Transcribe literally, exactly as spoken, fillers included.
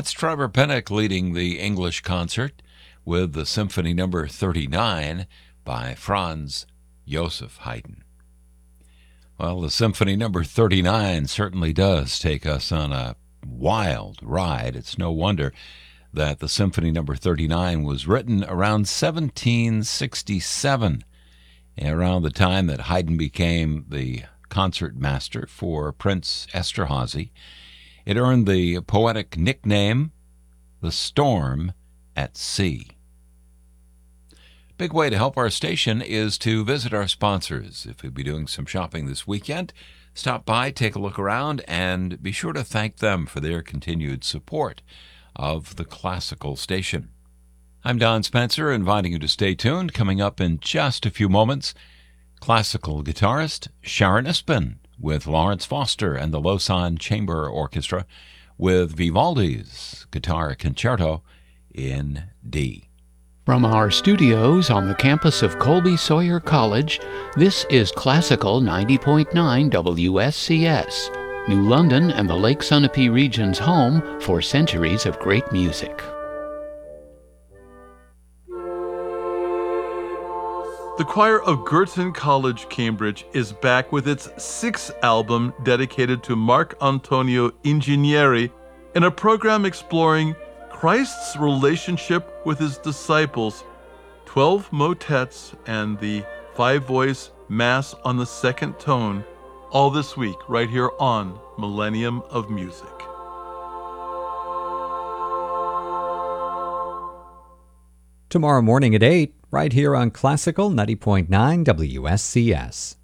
That's Trevor Pennock leading the English concert with the Symphony Number thirty-nine by Franz Joseph Haydn. Well, the Symphony Number thirty-nine certainly does take us on a wild ride. It's no wonder that the Symphony Number thirty-nine was written around seventeen sixty-seven, around the time that Haydn became the concert master for Prince Esterhazy. It earned the poetic nickname, The Storm at Sea. Big way to help our station is to visit our sponsors. If you'll be doing some shopping this weekend, stop by, take a look around, and be sure to thank them for their continued support of the classical station. I'm Don Spencer, inviting you to stay tuned. Coming up in just a few moments, classical guitarist Sharon Espen with Lawrence Foster and the Lausanne Chamber Orchestra with Vivaldi's Guitar Concerto in D. From our studios on the campus of Colby Sawyer College, this is Classical ninety point nine W S C S, New London and the Lake Sunapee region's home for centuries of great music. The choir of Girton College, Cambridge is back with its sixth album dedicated to Marc Antonio Ingegneri in a program exploring Christ's relationship with his disciples, twelve motets, and the five-voice Mass on the second tone, all this week right here on Millennium of Music. Tomorrow morning at eight, right here on Classical ninety point nine W S C S.